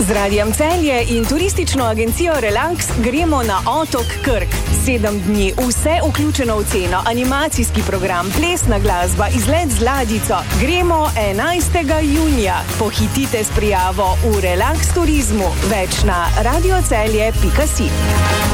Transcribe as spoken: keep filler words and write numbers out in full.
Z Radijem Celje in turistično agencijo Relax gremo na otok Krk. Sedem dni, vse vključeno v ceno, animacijski program, plesna glasba, izlet z ladjico. Gremo enajstega junija. Pohitite s prijavo v Relax turizmu. Več na radiocelje pika si.